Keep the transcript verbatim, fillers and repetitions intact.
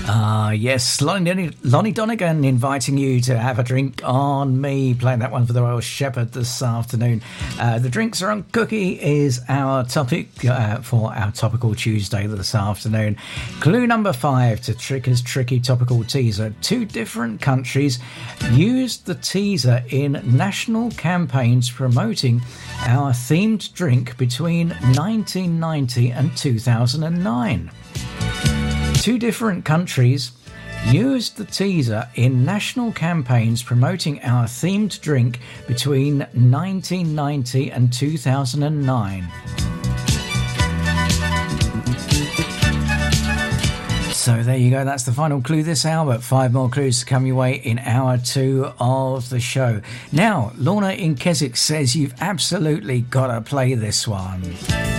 Ah, yes, Lonnie, Lonnie Donegan inviting you to have a drink on me, playing that one for the Royal Shepherd this afternoon. Uh, the drinks are on cookie is our topic uh, for our Topical Tuesday this afternoon. Clue number five to Tricker's Tricky Topical Teaser. Two different countries used the teaser in national campaigns promoting our themed drink between nineteen ninety and two thousand nine. Two different countries used the teaser in national campaigns promoting our themed drink between nineteen ninety and two thousand nine. So there you go, that's the final clue this hour, but five more clues to come your way in hour two of the show. Now, Lorna in Keswick says you've absolutely got to play this one.